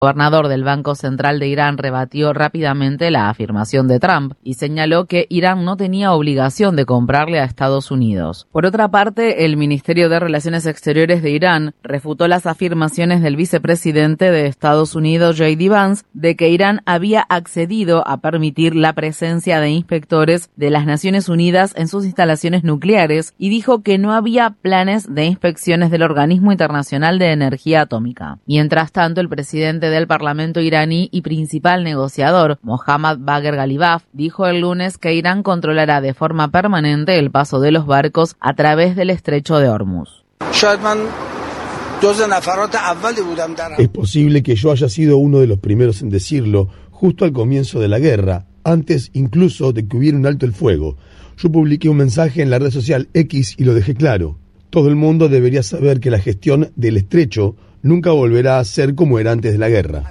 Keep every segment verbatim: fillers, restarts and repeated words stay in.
El gobernador del Banco Central de Irán rebatió rápidamente la afirmación de Trump y señaló que Irán no tenía obligación de comprarle a Estados Unidos. Por otra parte, el Ministerio de Relaciones Exteriores de Irán refutó las afirmaciones del vicepresidente de Estados Unidos, J D Vance, de que Irán había accedido a permitir la presencia de inspectores de las Naciones Unidas en sus instalaciones nucleares y dijo que no había planes de inspecciones del Organismo Internacional de Energía Atómica. Mientras tanto, el presidente del Parlamento iraní y principal negociador, Mohammad Bagher Ghalibaf, dijo el lunes que Irán controlará de forma permanente el paso de los barcos a través del estrecho de Hormuz. Es posible que yo haya sido uno de los primeros en decirlo justo al comienzo de la guerra, antes incluso de que hubiera un alto el fuego. Yo publiqué un mensaje en la red social X y lo dejé claro. Todo el mundo debería saber que la gestión del estrecho nunca volverá a ser como era antes de la guerra.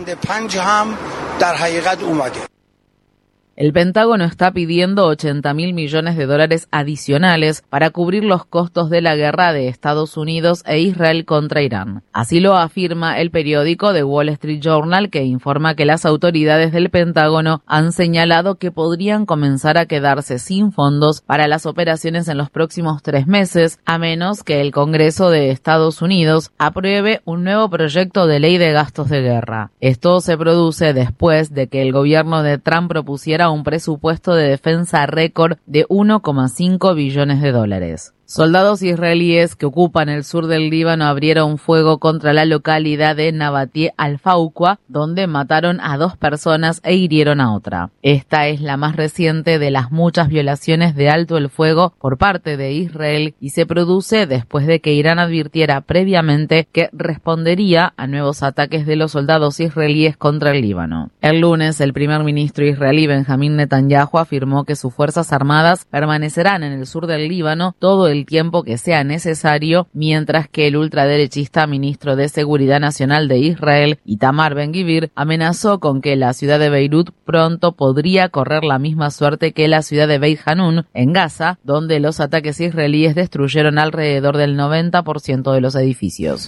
El Pentágono está pidiendo ochenta mil millones de dólares adicionales para cubrir los costos de la guerra de Estados Unidos e Israel contra Irán. Así lo afirma el periódico The Wall Street Journal, que informa que las autoridades del Pentágono han señalado que podrían comenzar a quedarse sin fondos para las operaciones en los próximos tres meses, a menos que el Congreso de Estados Unidos apruebe un nuevo proyecto de ley de gastos de guerra. Esto se produce después de que el gobierno de Trump propusiera un presupuesto de defensa récord de uno coma cinco billones de dólares. Soldados israelíes que ocupan el sur del Líbano abrieron fuego contra la localidad de Nabatieh al-Fauqa, donde mataron a dos personas e hirieron a otra. Esta es la más reciente de las muchas violaciones de alto el fuego por parte de Israel y se produce después de que Irán advirtiera previamente que respondería a nuevos ataques de los soldados israelíes contra el Líbano. El lunes, el primer ministro israelí Benjamín Netanyahu afirmó que sus fuerzas armadas permanecerán en el sur del Líbano todo el tiempo que sea necesario, mientras que el ultraderechista ministro de Seguridad Nacional de Israel, Itamar Ben-Gvir, amenazó con que la ciudad de Beirut pronto podría correr la misma suerte que la ciudad de Beit Hanun, en Gaza, donde los ataques israelíes destruyeron alrededor del noventa por ciento de los edificios.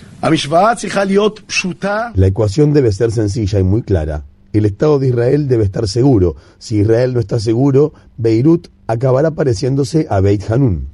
La ecuación debe ser sencilla y muy clara. El Estado de Israel debe estar seguro. Si Israel no está seguro, Beirut acabará pareciéndose a Beit Hanun.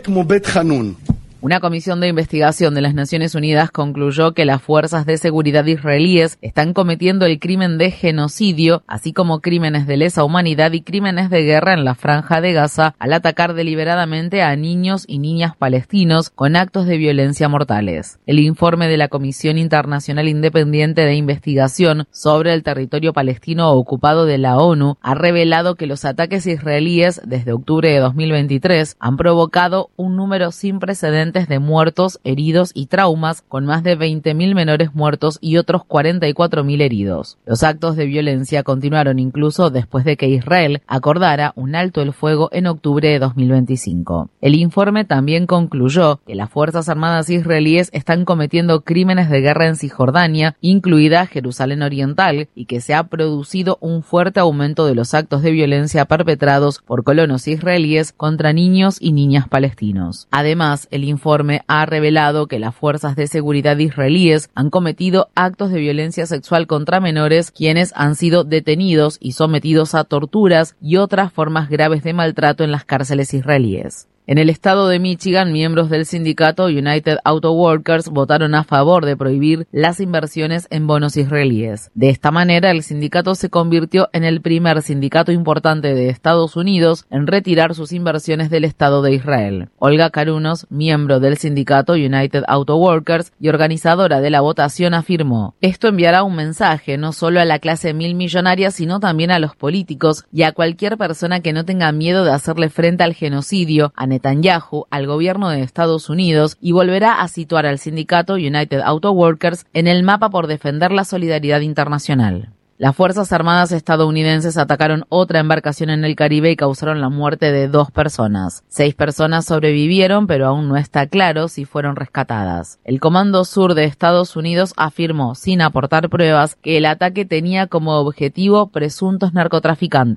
Una comisión de investigación de las Naciones Unidas concluyó que las fuerzas de seguridad israelíes están cometiendo el crimen de genocidio, así como crímenes de lesa humanidad y crímenes de guerra en la Franja de Gaza al atacar deliberadamente a niños y niñas palestinos con actos de violencia mortales. El informe de la Comisión Internacional Independiente de Investigación sobre el territorio palestino ocupado de la ONU ha revelado que los ataques israelíes desde octubre de dos mil veintitrés han provocado un número sin precedentes de muertos, heridos y traumas, con más de veinte mil menores muertos y otros cuarenta y cuatro mil heridos. Los actos de violencia continuaron incluso después de que Israel acordara un alto el fuego en octubre de dos mil veinticinco. El informe también concluyó que las Fuerzas Armadas israelíes están cometiendo crímenes de guerra en Cisjordania, incluida Jerusalén Oriental, y que se ha producido un fuerte aumento de los actos de violencia perpetrados por colonos israelíes contra niños y niñas palestinos. Además, el informe informe ha revelado que las fuerzas de seguridad israelíes han cometido actos de violencia sexual contra menores, quienes han sido detenidos y sometidos a torturas y otras formas graves de maltrato en las cárceles israelíes. En el estado de Michigan, miembros del sindicato United Auto Workers votaron a favor de prohibir las inversiones en bonos israelíes. De esta manera, el sindicato se convirtió en el primer sindicato importante de Estados Unidos en retirar sus inversiones del Estado de Israel. Olga Carunos, miembro del sindicato United Auto Workers y organizadora de la votación, afirmó: «Esto enviará un mensaje no solo a la clase mil millonaria, sino también a los políticos y a cualquier persona que no tenga miedo de hacerle frente al genocidio, a Netanyahu, al gobierno de Estados Unidos, y volverá a situar al sindicato United Auto Workers en el mapa por defender la solidaridad internacional». Las Fuerzas Armadas estadounidenses atacaron otra embarcación en el Caribe y causaron la muerte de dos personas. Seis personas sobrevivieron, pero aún no está claro si fueron rescatadas. El Comando Sur de Estados Unidos afirmó, sin aportar pruebas, que el ataque tenía como objetivo presuntos narcotraficantes.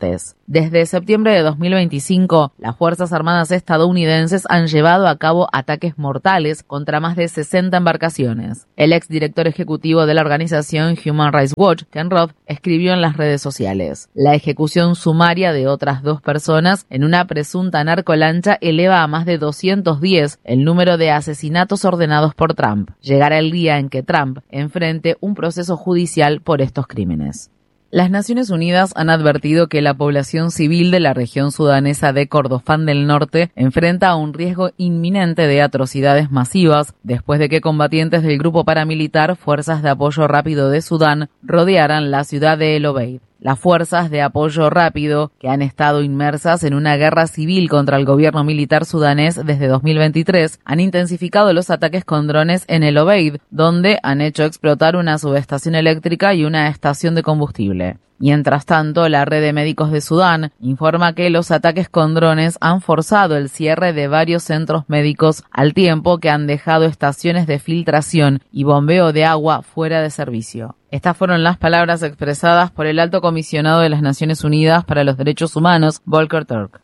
Desde septiembre de dos mil veinticinco, las Fuerzas Armadas estadounidenses han llevado a cabo ataques mortales contra más de sesenta embarcaciones. El exdirector ejecutivo de la organización Human Rights Watch, Ken Roth, escribió en las redes sociales: la ejecución sumaria de otras dos personas en una presunta narcolancha eleva a más de doscientos diez el número de asesinatos ordenados por Trump. Llegará el día en que Trump enfrente un proceso judicial por estos crímenes. Las Naciones Unidas han advertido que la población civil de la región sudanesa de Kordofán del Norte enfrenta a un riesgo inminente de atrocidades masivas después de que combatientes del grupo paramilitar Fuerzas de Apoyo Rápido de Sudán rodearan la ciudad de El Obeid. Las fuerzas de apoyo rápido, que han estado inmersas en una guerra civil contra el gobierno militar sudanés desde dos mil veintitrés, han intensificado los ataques con drones en El Obeid, donde han hecho explotar una subestación eléctrica y una estación de combustible. Mientras tanto, la Red de Médicos de Sudán informa que los ataques con drones han forzado el cierre de varios centros médicos al tiempo que han dejado estaciones de filtración y bombeo de agua fuera de servicio. Estas fueron las palabras expresadas por el Alto Comisionado de las Naciones Unidas para los Derechos Humanos, Volker Turk.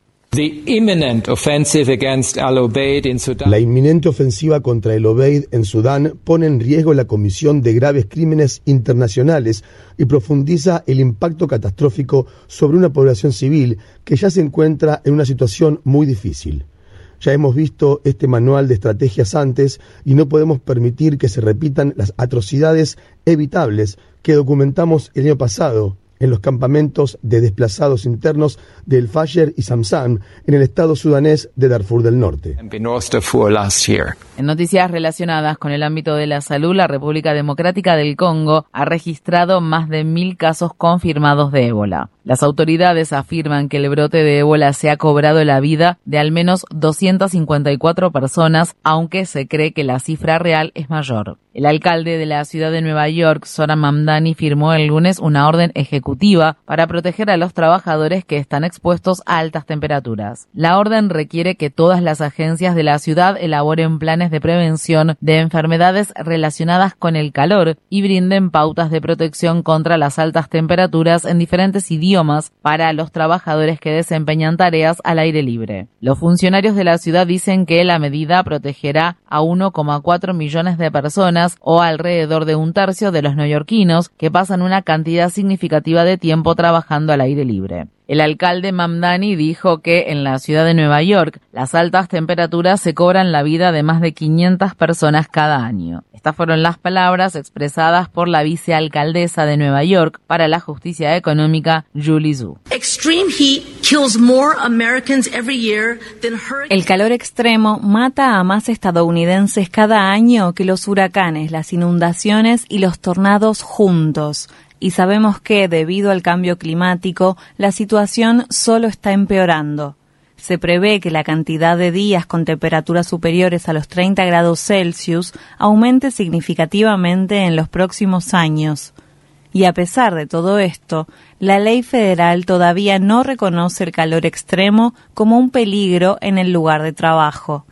La inminente ofensiva contra El Obeid en Sudán pone en riesgo la comisión de graves crímenes internacionales y profundiza el impacto catastrófico sobre una población civil que ya se encuentra en una situación muy difícil. Ya hemos visto este manual de estrategias antes y no podemos permitir que se repitan las atrocidades evitables que documentamos el año pasado en los campamentos de desplazados internos de El Fasher y Zamzam en el estado sudanés de Darfur del Norte. En noticias relacionadas con el ámbito de la salud, la República Democrática del Congo ha registrado más de mil casos confirmados de ébola. Las autoridades afirman que el brote de ébola se ha cobrado la vida de al menos doscientas cincuenta y cuatro personas, aunque se cree que la cifra real es mayor. El alcalde de la ciudad de Nueva York, Zoran Mamdani, firmó el lunes una orden ejecutiva para proteger a los trabajadores que están expuestos a altas temperaturas. La orden requiere que todas las agencias de la ciudad elaboren planes de prevención de enfermedades relacionadas con el calor y brinden pautas de protección contra las altas temperaturas en diferentes idiomas para los trabajadores que desempeñan tareas al aire libre. Los funcionarios de la ciudad dicen que la medida protegerá a uno coma cuatro millones de personas, o alrededor de un tercio de los neoyorquinos que pasan una cantidad significativa de tiempo trabajando al aire libre. El alcalde Mamdani dijo que en la ciudad de Nueva York las altas temperaturas se cobran la vida de más de quinientas personas cada año. Estas fueron las palabras expresadas por la vicealcaldesa de Nueva York para la justicia económica, Julie Zhu. El calor extremo mata a más estadounidenses cada año que los huracanes, las inundaciones y los tornados juntos. Y sabemos que, debido al cambio climático, la situación solo está empeorando. Se prevé que la cantidad de días con temperaturas superiores a los treinta grados Celsius aumente significativamente en los próximos años. Y a pesar de todo esto, la ley federal todavía no reconoce el calor extremo como un peligro en el lugar de trabajo.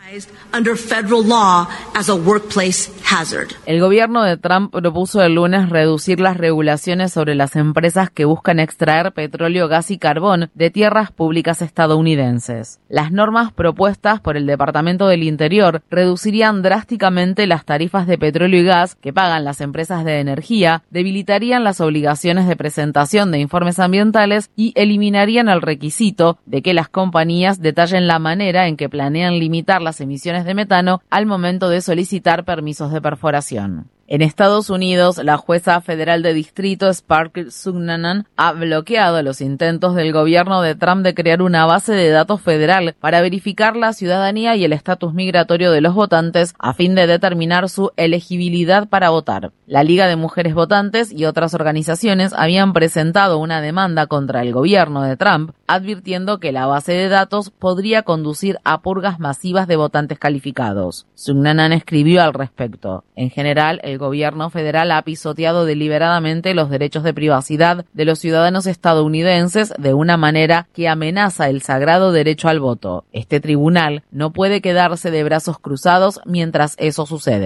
El gobierno de Trump propuso el lunes reducir las regulaciones sobre las empresas que buscan extraer petróleo, gas y carbón de tierras públicas estadounidenses. Las normas propuestas por el Departamento del Interior reducirían drásticamente las tarifas de petróleo y gas que pagan las empresas de energía, debilitarían las obligaciones de presentación de informes ambientales y eliminarían el requisito de que las compañías detallen la manera en que planean limitar las emisiones de metano al momento de solicitar permisos de perforación. En Estados Unidos, la jueza federal de distrito Sparkle Sugnanan ha bloqueado los intentos del gobierno de Trump de crear una base de datos federal para verificar la ciudadanía y el estatus migratorio de los votantes a fin de determinar su elegibilidad para votar. La Liga de Mujeres Votantes y otras organizaciones habían presentado una demanda contra el gobierno de Trump, advirtiendo que la base de datos podría conducir a purgas masivas de votantes calificados. Sugnanan escribió al respecto. En general, el gobierno federal ha pisoteado deliberadamente los derechos de privacidad de los ciudadanos estadounidenses de una manera que amenaza el sagrado derecho al voto. Este tribunal no puede quedarse de brazos cruzados mientras eso sucede.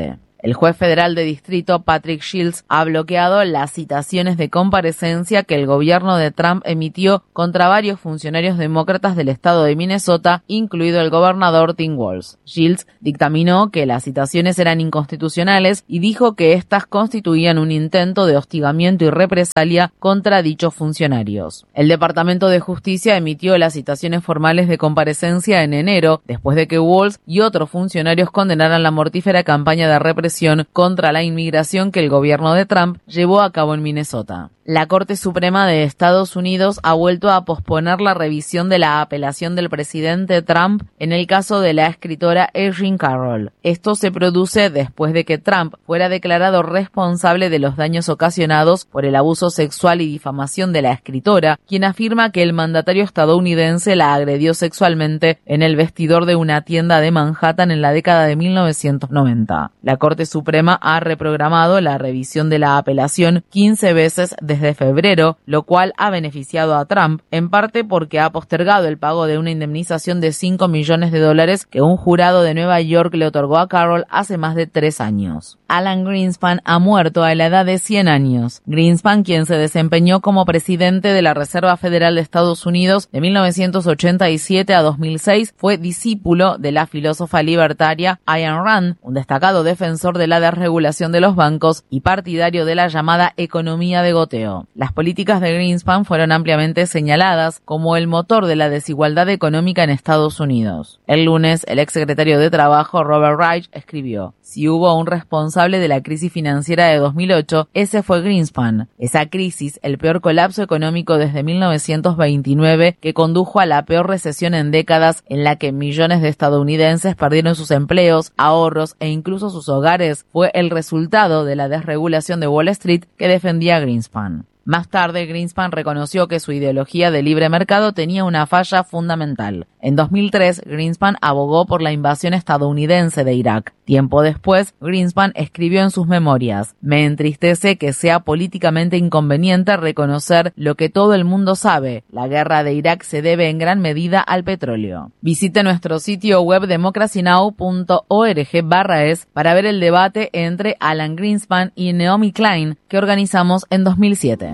El juez federal de distrito Patrick Shields ha bloqueado las citaciones de comparecencia que el gobierno de Trump emitió contra varios funcionarios demócratas del estado de Minnesota, incluido el gobernador Tim Walz. Shields dictaminó que las citaciones eran inconstitucionales y dijo que estas constituían un intento de hostigamiento y represalia contra dichos funcionarios. El Departamento de Justicia emitió las citaciones formales de comparecencia en enero, después de que Walz y otros funcionarios condenaran la mortífera campaña de represión contra la inmigración que el gobierno de Trump llevó a cabo en Minnesota. La Corte Suprema de Estados Unidos ha vuelto a posponer la revisión de la apelación del presidente Trump en el caso de la escritora Erin Carroll. Esto se produce después de que Trump fuera declarado responsable de los daños ocasionados por el abuso sexual y difamación de la escritora, quien afirma que el mandatario estadounidense la agredió sexualmente en el vestidor de una tienda de Manhattan en la década de mil novecientos noventa. La Corte Suprema ha reprogramado la revisión de la apelación quince veces desde febrero, lo cual ha beneficiado a Trump, en parte porque ha postergado el pago de una indemnización de cinco millones de dólares que un jurado de Nueva York le otorgó a Carroll hace más de tres años. Alan Greenspan ha muerto a la edad de cien años. Greenspan, quien se desempeñó como presidente de la Reserva Federal de Estados Unidos de mil novecientos ochenta y siete a dos mil seis, fue discípulo de la filósofa libertaria Ayn Rand, un destacado defensor de la desregulación de los bancos y partidario de la llamada economía de goteo. Las políticas de Greenspan fueron ampliamente señaladas como el motor de la desigualdad económica en Estados Unidos. El lunes, el exsecretario de Trabajo Robert Reich escribió: si hubo un responsable de la crisis financiera de dos mil ocho, ese fue Greenspan. Esa crisis, el peor colapso económico desde mil novecientos veintinueve, que condujo a la peor recesión en décadas, en la que millones de estadounidenses perdieron sus empleos, ahorros e incluso sus hogares, fue el resultado de la desregulación de Wall Street que defendía Greenspan. Más tarde, Greenspan reconoció que su ideología de libre mercado tenía una falla fundamental. En dos mil tres, Greenspan abogó por la invasión estadounidense de Irak. Tiempo después, Greenspan escribió en sus memorias: me entristece que sea políticamente inconveniente reconocer lo que todo el mundo sabe. La guerra de Irak se debe en gran medida al petróleo. Visite nuestro sitio web democracy now punto org barra es para ver el debate entre Alan Greenspan y Naomi Klein que organizamos en dos mil siete.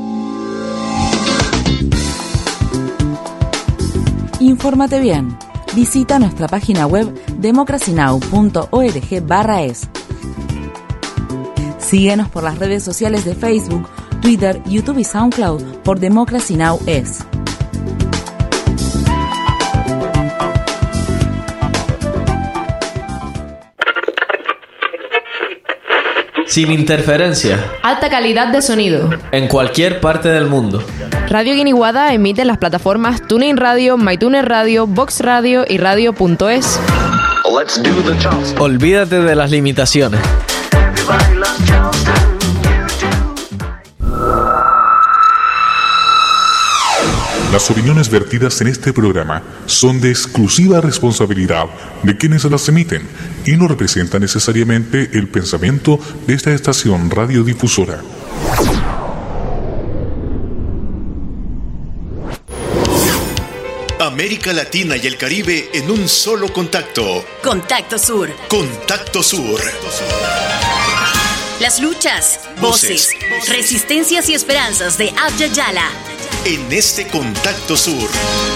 Infórmate bien. Visita nuestra página web democracy now punto org barra es. Síguenos por las redes sociales de Facebook, Twitter, YouTube y SoundCloud por Democracy Now! Es. Sin interferencia. Alta calidad de sonido. En cualquier parte del mundo. Radio Guiniguada emite en las plataformas TuneIn Radio, MyTuner Radio, Vox Radio y Radio punto es. Olvídate de las limitaciones. Las opiniones vertidas en este programa son de exclusiva responsabilidad de quienes las emiten y no representan necesariamente el pensamiento de esta estación radiodifusora. América Latina y el Caribe en un solo contacto. Contacto Sur. Contacto Sur. Las luchas, voces, voces resistencias y esperanzas de Abya Yala. En este Contacto Sur.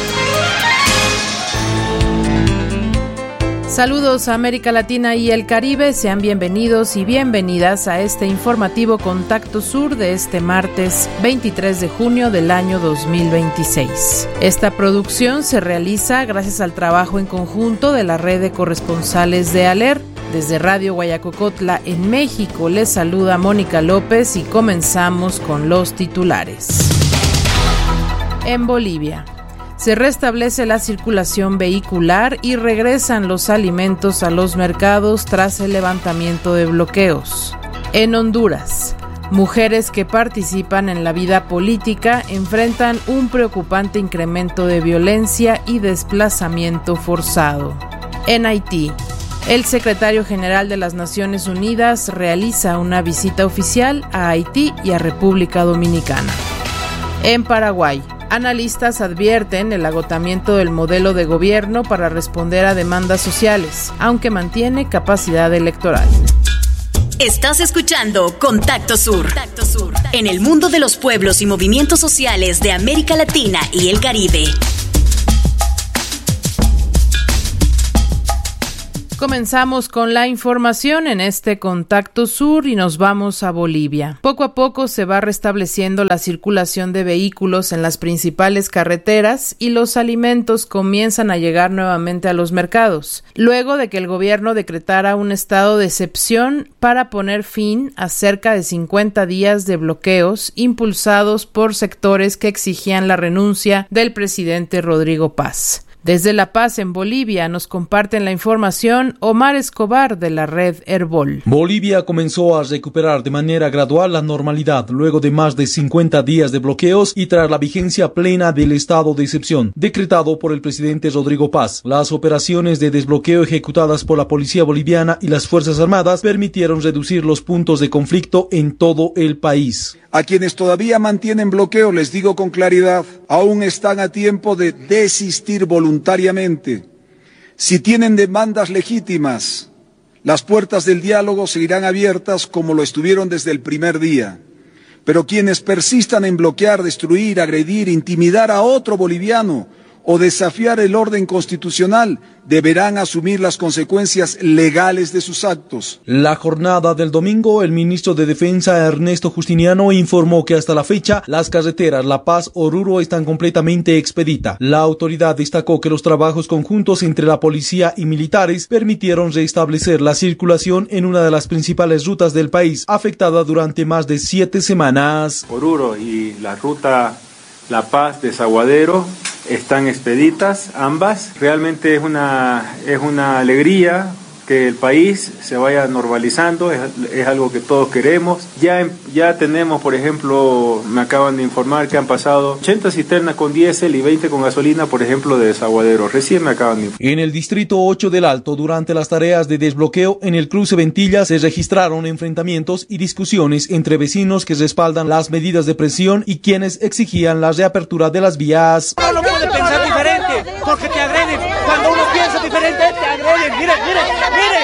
Saludos a América Latina y el Caribe, sean bienvenidos y bienvenidas a este informativo Contacto Sur de este martes veintitrés de junio del año dos mil veintiséis. Esta producción se realiza gracias al trabajo en conjunto de la red de corresponsales de ALER. Desde Radio Guayacocotla en México les saluda Mónica López y comenzamos con los titulares. En Bolivia, se restablece la circulación vehicular y regresan los alimentos a los mercados tras el levantamiento de bloqueos. En Honduras, mujeres que participan en la vida política enfrentan un preocupante incremento de violencia y desplazamiento forzado. En Haití, el secretario general de las Naciones Unidas realiza una visita oficial a Haití y a República Dominicana. En Paraguay, analistas advierten el agotamiento del modelo de gobierno para responder a demandas sociales, aunque mantiene capacidad electoral. Estás escuchando Contacto Sur. Contacto Sur. En el mundo de los pueblos y movimientos sociales de América Latina y el Caribe. Comenzamos con la información en este Contacto Sur y nos vamos a Bolivia. Poco a poco se va restableciendo la circulación de vehículos en las principales carreteras y los alimentos comienzan a llegar nuevamente a los mercados, luego de que el gobierno decretara un estado de excepción para poner fin a cerca de cincuenta días de bloqueos impulsados por sectores que exigían la renuncia del presidente Rodrigo Paz. Desde La Paz, en Bolivia, nos comparten la información Omar Escobar de la red Herbol. Bolivia comenzó a recuperar de manera gradual la normalidad luego de más de cincuenta días de bloqueos y tras la vigencia plena del estado de excepción, decretado por el presidente Rodrigo Paz. Las operaciones de desbloqueo ejecutadas por la policía boliviana y las Fuerzas Armadas permitieron reducir los puntos de conflicto en todo el país. A quienes todavía mantienen bloqueo les digo con claridad, aún están a tiempo de desistir voluntariamente. Si tienen demandas legítimas, las puertas del diálogo seguirán abiertas como lo estuvieron desde el primer día. Pero quienes persistan en bloquear, destruir, agredir, intimidar a otro boliviano o desafiar el orden constitucional, deberán asumir las consecuencias legales de sus actos. La jornada del domingo, el ministro de Defensa Ernesto Justiniano informó que hasta la fecha las carreteras La Paz-Oruro están completamente expeditas. La autoridad destacó que los trabajos conjuntos entre la policía y militares permitieron restablecer la circulación en una de las principales rutas del país, afectada durante más de siete semanas. Oruro y la ruta La Paz-Desaguadero están expeditas ambas. Realmente es una, es una alegría que el país se vaya normalizando, es, es algo que todos queremos. Ya, ya tenemos, por ejemplo, me acaban de informar que han pasado ochenta cisternas con diésel y veinte con gasolina, por ejemplo, de Desaguadero. Recién me acaban de informar. En el distrito ocho del Alto, durante las tareas de desbloqueo en el cruce Ventilla, se registraron enfrentamientos y discusiones entre vecinos que respaldan las medidas de presión y quienes exigían la reapertura de las vías. Uno no puede pensar diferente, porque te agreden. Cuando uno piensa diferente, te agreden. Mire, mire, mire,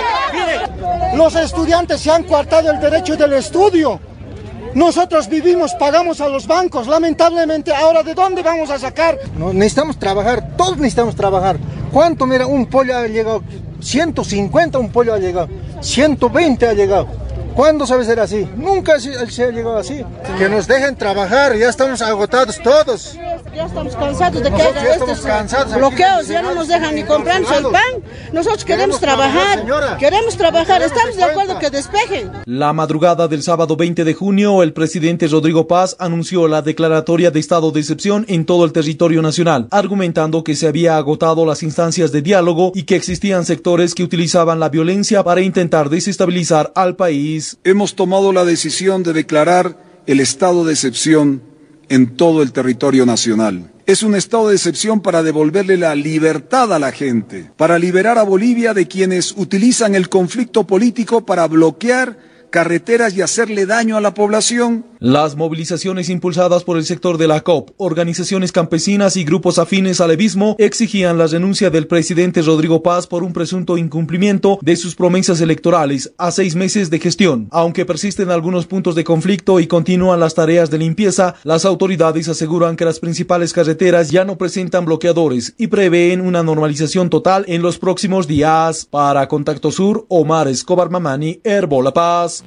mire. Los estudiantes se han coartado el derecho del estudio. Nosotros vivimos, pagamos a los bancos. Lamentablemente, ahora ¿de dónde vamos a sacar? No, necesitamos trabajar, todos necesitamos trabajar. ¿Cuánto? Mira, un pollo ha llegado, ciento cincuenta un pollo ha llegado, ciento veinte ha llegado. ¿Cuándo sabe ser así? Nunca se, se ha llegado así. Que nos dejen trabajar, ya estamos agotados todos. Ya estamos cansados de que haya ya estos bloqueos, ya no nos dejan ni comprarnos el pan. Nosotros queremos trabajar, queremos trabajar, estamos de acuerdo que despejen. La madrugada del sábado veinte de junio, el presidente Rodrigo Paz anunció la declaratoria de estado de excepción en todo el territorio nacional, argumentando que se había agotado las instancias de diálogo y que existían sectores que utilizaban la violencia para intentar desestabilizar al país. Hemos tomado la decisión de declarar el estado de excepción en todo el territorio nacional. Es un estado de excepción para devolverle la libertad a la gente, para liberar a Bolivia de quienes utilizan el conflicto político para bloquear carreteras y hacerle daño a la población. Las movilizaciones impulsadas por el sector de la C O P, organizaciones campesinas y grupos afines al levismo exigían la renuncia del presidente Rodrigo Paz por un presunto incumplimiento de sus promesas electorales a seis meses de gestión. Aunque persisten algunos puntos de conflicto y continúan las tareas de limpieza, las autoridades aseguran que las principales carreteras ya no presentan bloqueadores y prevén una normalización total en los próximos días. Para Contacto Sur, Omar Escobar Mamani, Herbol La Paz.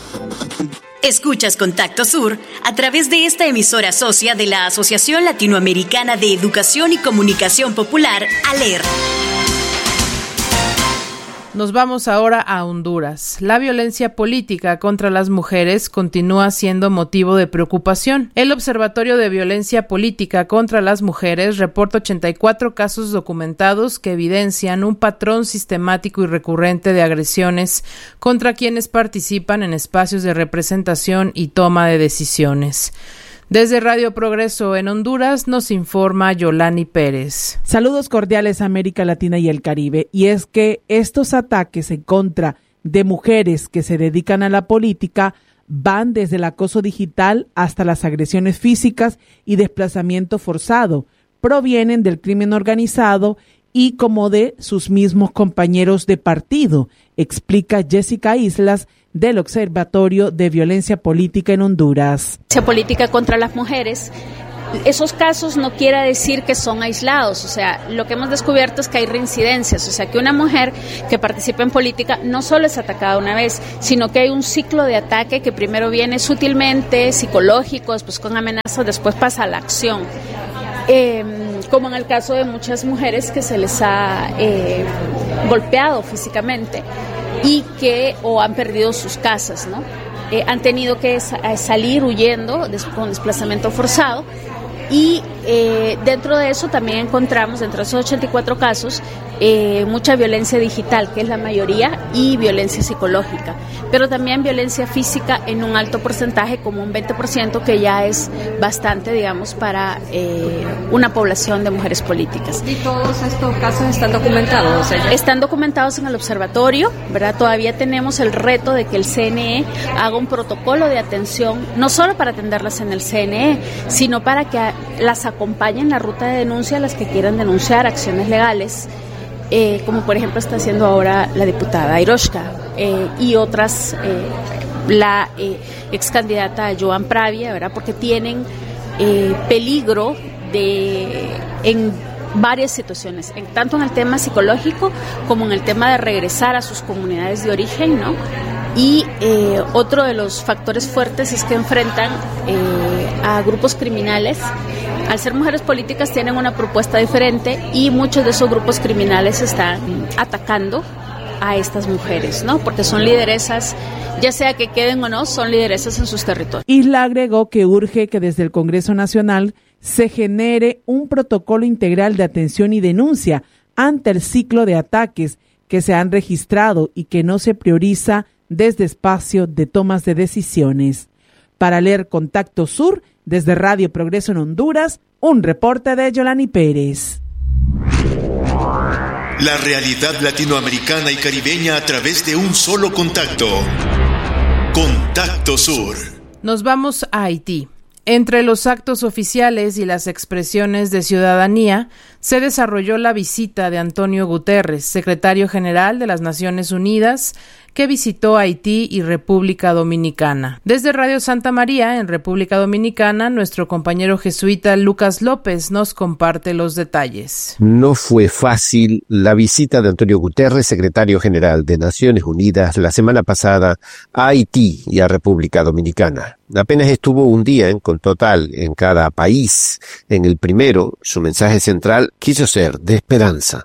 Escuchas Contacto Sur a través de esta emisora socia de la Asociación Latinoamericana de Educación y Comunicación Popular, ALER. Nos vamos ahora a Honduras. La violencia política contra las mujeres continúa siendo motivo de preocupación. El Observatorio de Violencia Política contra las Mujeres reporta ochenta y cuatro casos documentados que evidencian un patrón sistemático y recurrente de agresiones contra quienes participan en espacios de representación y toma de decisiones. Desde Radio Progreso en Honduras nos informa Yolani Pérez. Saludos cordiales a América Latina y el Caribe. Y es que estos ataques en contra de mujeres que se dedican a la política van desde el acoso digital hasta las agresiones físicas y desplazamiento forzado. Provienen del crimen organizado y como de sus mismos compañeros de partido, explica Jessica Islas, del Observatorio de Violencia Política en Honduras. Violencia política contra las mujeres. Esos casos no quiere decir que son aislados, o sea, lo que hemos descubierto es que hay reincidencias, o sea, que una mujer que participa en política no solo es atacada una vez, sino que hay un ciclo de ataque que primero viene sutilmente, psicológico, después con amenazas, después pasa a la acción. Eh, como en el caso de muchas mujeres que se les ha eh, golpeado físicamente y que o han perdido sus casas, ¿no? Eh, han tenido que sa- salir huyendo des- con desplazamiento forzado. Y eh, dentro de eso también encontramos, dentro de esos ochenta y cuatro casos, eh, mucha violencia digital, que es la mayoría, y violencia psicológica, pero también violencia física en un alto porcentaje, como un veinte por ciento, que ya es bastante, digamos, para eh, una población de mujeres políticas. ¿Y todos estos casos están documentados? O sea, ya... Están documentados en el observatorio, ¿verdad? Todavía tenemos el reto de que el C N E haga un protocolo de atención, no solo para atenderlas en el C N E, sino para que las acompañen en la ruta de denuncia a las que quieran denunciar acciones legales, eh, como por ejemplo está haciendo ahora la diputada Iroshka eh, y otras, eh, la eh, ex candidata Joan Pravia, ¿verdad? Porque tienen eh, peligro de en varias situaciones, en, tanto en el tema psicológico como en el tema de regresar a sus comunidades de origen, ¿no? Y eh, otro de los factores fuertes es que enfrentan eh, a grupos criminales. Al ser mujeres políticas tienen una propuesta diferente y muchos de esos grupos criminales están atacando a estas mujeres, ¿no? Porque son lideresas, ya sea que queden o no, son lideresas en sus territorios. Isla agregó que urge que desde el Congreso Nacional se genere un protocolo integral de atención y denuncia ante el ciclo de ataques que se han registrado y que no se prioriza desde espacio de tomas de decisiones. Para leer Contacto Sur, desde Radio Progreso en Honduras, un reporte de Yolani Pérez. La realidad latinoamericana y caribeña a través de un solo contacto. Contacto Sur. Nos vamos a Haití. Entre los actos oficiales y las expresiones de ciudadanía, se desarrolló la visita de Antonio Guterres, secretario general de las Naciones Unidas, que visitó Haití y República Dominicana. Desde Radio Santa María, en República Dominicana, nuestro compañero jesuita Lucas López nos comparte los detalles. No fue fácil la visita de Antonio Guterres, secretario general de Naciones Unidas, la semana pasada a Haití y a República Dominicana. Apenas estuvo un día en con total en cada país. En el primero, su mensaje central quiso ser de esperanza.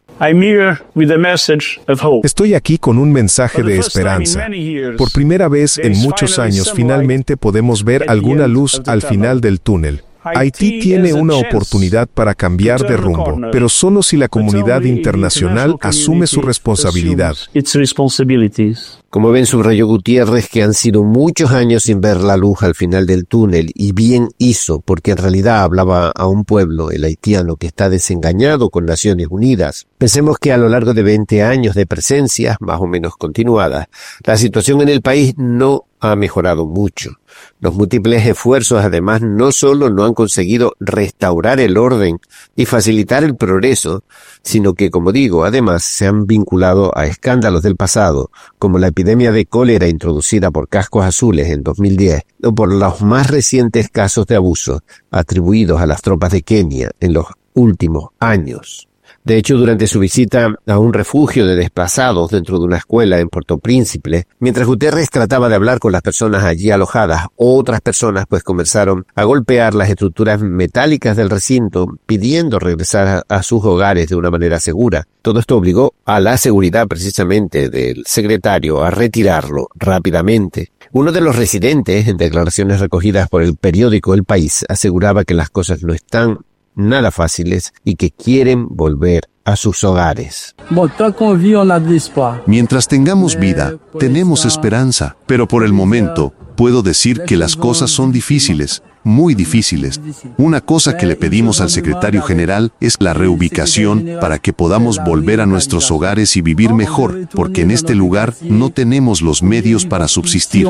Estoy aquí con un mensaje de esperanza. Por primera vez en muchos años, finalmente podemos ver alguna luz al final del túnel. Haití tiene una oportunidad para cambiar de rumbo, pero solo si la comunidad internacional asume su responsabilidad. Como ven, subrayó Gutiérrez que han sido muchos años sin ver la luz al final del túnel, y bien hizo, porque en realidad hablaba a un pueblo, el haitiano, que está desengañado con Naciones Unidas. Pensemos que a lo largo de veinte años de presencia, más o menos continuadas, la situación en el país no ha mejorado mucho. Los múltiples esfuerzos, además, no solo no han conseguido restaurar el orden y facilitar el progreso, sino que, como digo, además se han vinculado a escándalos del pasado, como la epidemia de cólera introducida por Cascos Azules en dos mil diez, o por los más recientes casos de abuso atribuidos a las tropas de Kenia en los últimos años. De hecho, durante su visita a un refugio de desplazados dentro de una escuela en Puerto Príncipe, mientras Guterres trataba de hablar con las personas allí alojadas, otras personas pues comenzaron a golpear las estructuras metálicas del recinto, pidiendo regresar a, a sus hogares de una manera segura. Todo esto obligó a la seguridad precisamente del secretario a retirarlo rápidamente. Uno de los residentes, en declaraciones recogidas por el periódico El País, aseguraba que las cosas no están nada fáciles y que quieren volver a sus hogares. Mientras tengamos vida, tenemos esperanza, pero por el momento puedo decir que las cosas son difíciles, muy difíciles. Una cosa que le pedimos al secretario general es la reubicación para que podamos volver a nuestros hogares y vivir mejor, porque en este lugar no tenemos los medios para subsistir.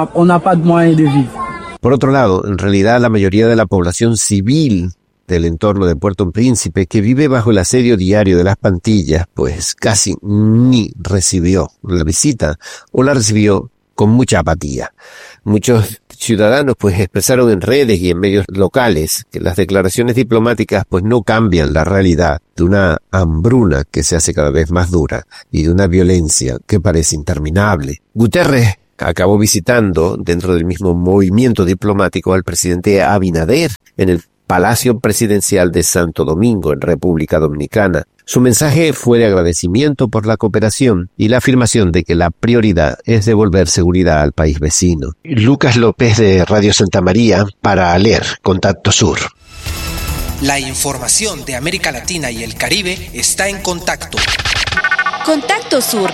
Por otro lado, en realidad la mayoría de la población civil del entorno de Puerto Príncipe, que vive bajo el asedio diario de las pandillas, pues casi ni recibió la visita, o la recibió con mucha apatía. Muchos ciudadanos pues expresaron en redes y en medios locales que las declaraciones diplomáticas pues no cambian la realidad de una hambruna que se hace cada vez más dura y de una violencia que parece interminable. Guterres acabó visitando dentro del mismo movimiento diplomático al presidente Abinader en el Palacio Presidencial de Santo Domingo, en República Dominicana. Su mensaje fue de agradecimiento por la cooperación y la afirmación de que la prioridad es devolver seguridad al país vecino. Lucas López de Radio Santa María para ALER, Contacto Sur. La información de América Latina y el Caribe está en Contacto. Contacto Sur.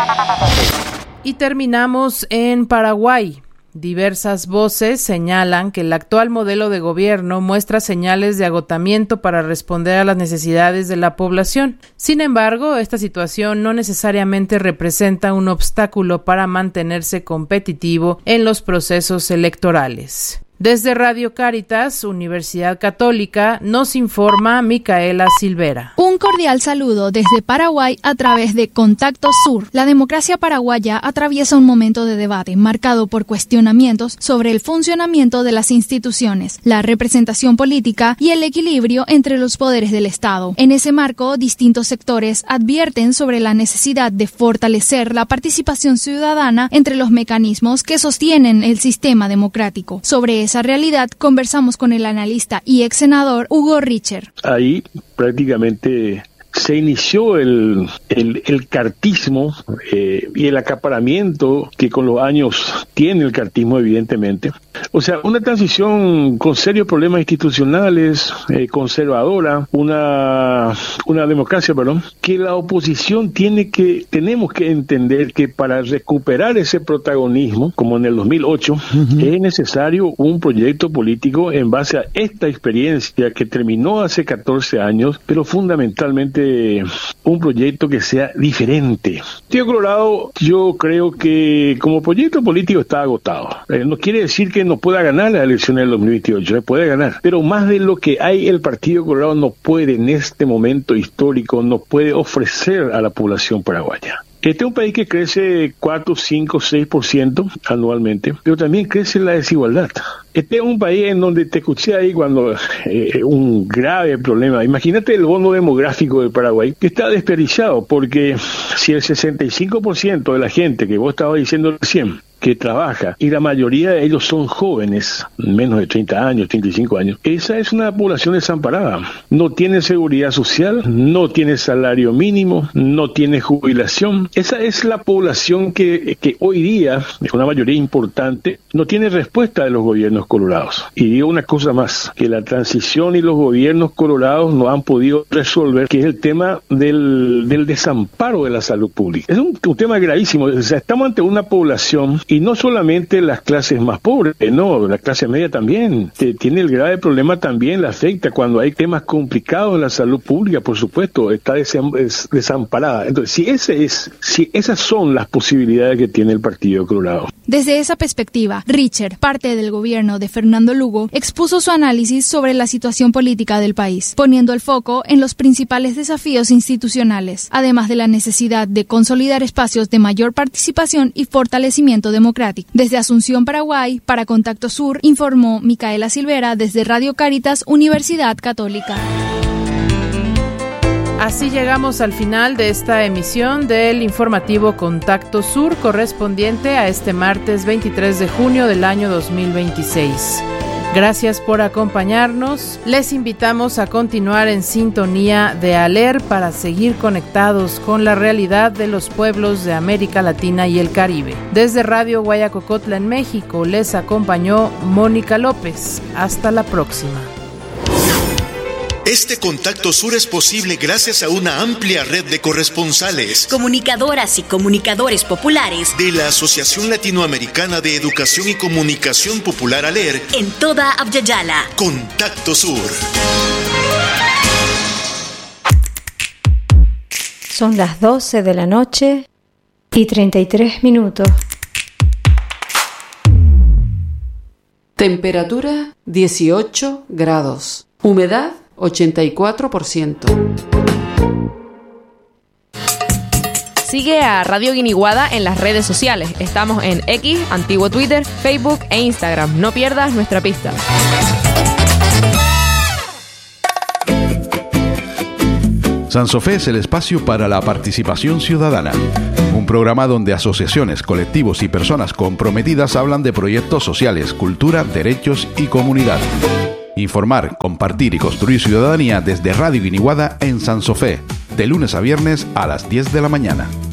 Y terminamos en Paraguay. Diversas voces señalan que el actual modelo de gobierno muestra señales de agotamiento para responder a las necesidades de la población. Sin embargo, esta situación no necesariamente representa un obstáculo para mantenerse competitivo en los procesos electorales. Desde Radio Cáritas, Universidad Católica, nos informa Micaela Silvera. Un cordial saludo desde Paraguay a través de Contacto Sur. La democracia paraguaya atraviesa un momento de debate marcado por cuestionamientos sobre el funcionamiento de las instituciones, la representación política y el equilibrio entre los poderes del Estado. En ese marco, distintos sectores advierten sobre la necesidad de fortalecer la participación ciudadana entre los mecanismos que sostienen el sistema democrático. Sobre esa realidad conversamos con el analista y ex senador Hugo Richer. Ahí prácticamente se inició el, el, el cartismo eh, y el acaparamiento que con los años tiene el cartismo, evidentemente. O sea, una transición con serios problemas institucionales, eh, conservadora, una, una democracia, perdón, que la oposición tiene que, tenemos que entender que para recuperar ese protagonismo, como en el dos mil ocho, uh-huh. es necesario un proyecto político en base a esta experiencia que terminó hace catorce años, pero fundamentalmente un proyecto que sea diferente. Tío Colorado, yo creo que como proyecto político está agotado. Eh, no quiere decir que no pueda ganar las elecciones del dos mil veintiocho, eh, puede ganar. Pero más de lo que hay, el Partido Colorado no puede en este momento histórico, no puede ofrecer a la población paraguaya. Este es un país que crece cuatro, cinco, seis por ciento anualmente, pero también crece la desigualdad. Este es un país en donde te escuché ahí cuando eh, un grave problema. Imagínate el bono demográfico de Paraguay, que está desperdiciado, porque si el sesenta y cinco por ciento de la gente que vos estabas diciendo recién, que trabaja, y la mayoría de ellos son jóvenes, menos de treinta años, treinta y cinco años, esa es una población desamparada. No tiene seguridad social, no tiene salario mínimo, no tiene jubilación. Esa es la población que, que hoy día, es una mayoría importante, no tiene respuesta de los gobiernos colorados. Y digo una cosa más, que la transición y los gobiernos colorados no han podido resolver, que es el tema del, del desamparo de la salud pública. Es un, un tema gravísimo. O sea, estamos ante una población, y no solamente las clases más pobres, no, la clase media también tiene el grave problema, también la afecta cuando hay temas complicados en la salud pública, por supuesto, está desamparada. Entonces, si ese es, si esas son las posibilidades que tiene el Partido Colorado. Desde esa perspectiva, Richer, parte del gobierno de Fernando Lugo, expuso su análisis sobre la situación política del país, poniendo el foco en los principales desafíos institucionales, además de la necesidad de consolidar espacios de mayor participación y fortalecimiento democrático. Desde Asunción, Paraguay, para Contacto Sur, informó Micaela Silvera desde Radio Cáritas, Universidad Católica. Así llegamos al final de esta emisión del informativo Contacto Sur, correspondiente a este martes veintitrés de junio del año dos mil veintiséis. Gracias por acompañarnos. Les invitamos a continuar en sintonía de ALER para seguir conectados con la realidad de los pueblos de América Latina y el Caribe. Desde Radio Guayacocotla en México les acompañó Mónica López. Hasta la próxima. Este Contacto Sur es posible gracias a una amplia red de corresponsales, comunicadoras y comunicadores populares de la Asociación Latinoamericana de Educación y Comunicación Popular ALER en toda Abya-Yala. Contacto Sur. Son las doce de la noche y treinta y tres minutos. Temperatura dieciocho grados. Humedad ochenta y cuatro por ciento. Sigue a Radio Guiniguada en las redes sociales. Estamos en X, antiguo Twitter, Facebook e Instagram. No pierdas nuestra pista. Sansofé es el espacio para la participación ciudadana. Un programa donde asociaciones, colectivos y personas comprometidas hablan de proyectos sociales, cultura, derechos y comunidad. Informar, compartir y construir ciudadanía desde Radio Guiniguada en Sansofé, de lunes a viernes a las diez de la mañana.